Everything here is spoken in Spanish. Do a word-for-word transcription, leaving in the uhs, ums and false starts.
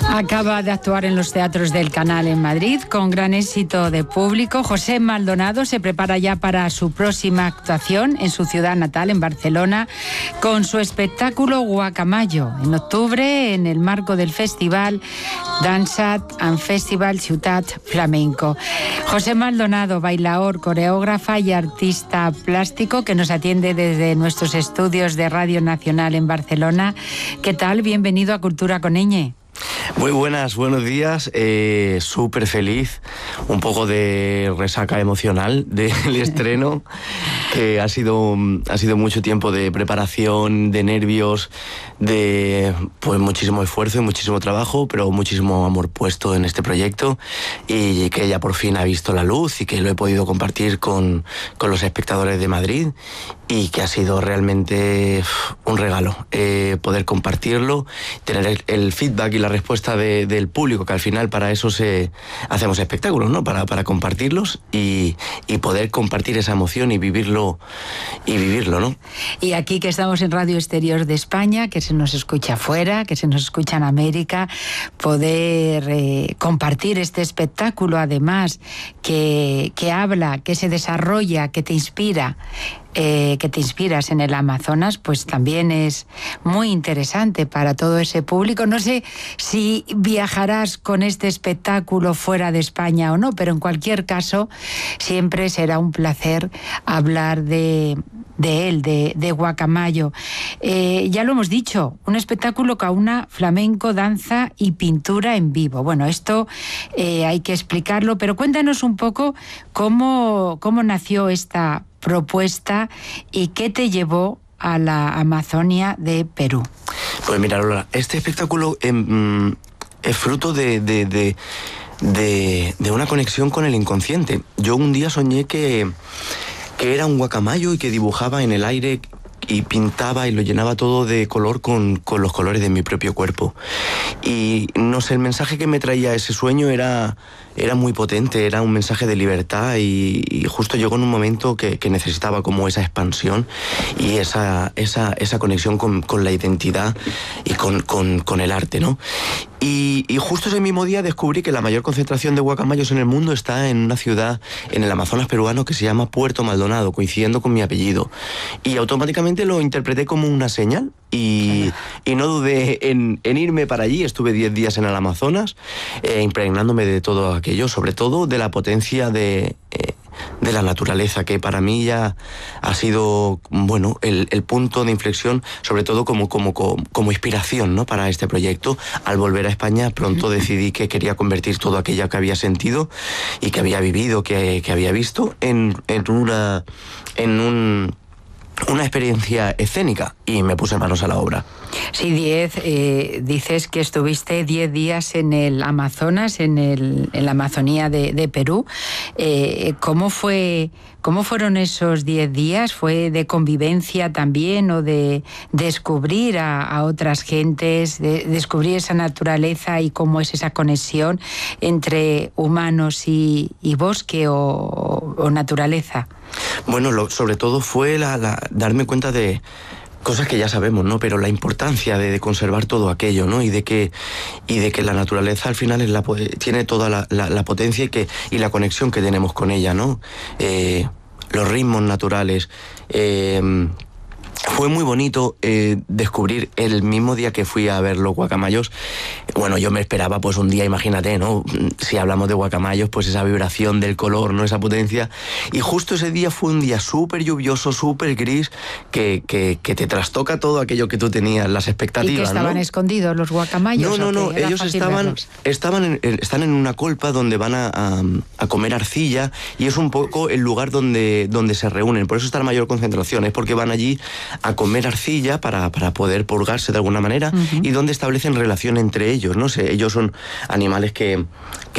Acaba de actuar en los teatros del Canal en Madrid con gran éxito de público. José Maldonado se prepara ya para su próxima actuación en su ciudad natal, en Barcelona, con su espectáculo Guacamayo, en octubre, en el marco del festival Dansat and Festival Ciutat Flamenco. José Maldonado, bailaor, coreógrafa y artista plástico, que nos atiende desde nuestros estudios de Radio Nacional en Barcelona. ¿Qué tal? Bienvenido a Cultura con Ñ. Muy buenas, buenos días, eh, súper feliz, un poco de resaca emocional del estreno, que ha sido, ha sido mucho tiempo de preparación, de nervios, de pues muchísimo esfuerzo y muchísimo trabajo, pero muchísimo amor puesto en este proyecto, y que ya por fin ha visto la luz y que lo he podido compartir con, con los espectadores de Madrid, y que ha sido realmente un regalo eh, poder compartirlo, tener el, el feedback y la respuesta de, del público, que al final para eso se hacemos espectáculos, ¿no? Para, para compartirlos y, y poder compartir esa emoción y vivirlo, y vivirlo, ¿no? Y aquí que estamos en Radio Exterior de España, que se nos escucha afuera, que se nos escucha en América, poder eh, compartir este espectáculo, además, que, que habla, que se desarrolla, que te inspira, Eh, que te inspiras en el Amazonas, pues también es muy interesante para todo ese público. No sé si viajarás con este espectáculo fuera de España o no, pero en cualquier caso siempre será un placer hablar de, de él, de, de Guacamayo. Eh, ya lo hemos dicho, un espectáculo que aúna flamenco, danza y pintura en vivo. Bueno, esto eh, hay que explicarlo, pero cuéntanos un poco cómo, cómo nació esta propuesta y qué te llevó a la Amazonia de Perú. Pues mira, Lola, este espectáculo eh, es fruto de, de, de, de, de una conexión con el inconsciente. Yo un día soñé que, que era un guacamayo y que dibujaba en el aire y pintaba y lo llenaba todo de color con, con los colores de mi propio cuerpo. Y no sé, el mensaje que me traía ese sueño era, era muy potente, era un mensaje de libertad, y, y justo llegó en un momento que, que necesitaba como esa expansión y esa, esa, esa conexión con, con la identidad y con, con, con el arte, ¿no? Y, y justo ese mismo día descubrí que la mayor concentración de guacamayos en el mundo está en una ciudad en el Amazonas peruano que se llama Puerto Maldonado, coincidiendo con mi apellido. Y automáticamente lo interpreté como una señal y, y no dudé en, en irme para allí. Estuve diez días en el Amazonas, eh, impregnándome de todo aquello, sobre todo de la potencia de... Eh, de la naturaleza, que para mí ya ha sido, bueno, el, el punto de inflexión, sobre todo como, como, como, como inspiración, ¿no? Para este proyecto. Al volver a España pronto decidí que quería convertir todo aquello que había sentido y que había vivido, que, que había visto, en, en una... en un... una experiencia escénica, y me puse manos a la obra. Sí, diez, eh, dices que estuviste diez días en el Amazonas, en, el, en la Amazonía de, de Perú. Eh, ¿cómo fue, cómo fueron esos diez días? ¿Fue de convivencia también, o de descubrir a, a otras gentes, de descubrir esa naturaleza y cómo es esa conexión entre humanos y, y bosque o, o naturaleza? Bueno, lo, sobre todo fue la, la, darme cuenta de cosas que ya sabemos, ¿no? Pero la importancia de, de conservar todo aquello, ¿no? Y de que, y de que la naturaleza al final es la, tiene toda la, la, la potencia y, que, y la conexión que tenemos con ella, ¿no? Eh, los ritmos naturales. Eh, Fue muy bonito eh, descubrir el mismo día que fui a ver los guacamayos. Bueno, yo me esperaba pues un día, imagínate, ¿no? Si hablamos de guacamayos, pues esa vibración del color, ¿no? Esa potencia. Y justo ese día fue un día súper lluvioso, súper gris, que, que, que te trastoca todo aquello que tú tenías, las expectativas, ¿no? ¿Y que estaban ¿no? escondidos los guacamayos? No, no, no, ellos estaban, estaban en, están en una colpa donde van a, a, a comer arcilla, y es un poco el lugar donde, donde se reúnen. Por eso está la mayor concentración, es porque van allí a comer arcilla para, para poder purgarse de alguna manera, uh-huh. y donde establecen relación entre ellos, ¿no? Se, ellos son animales que,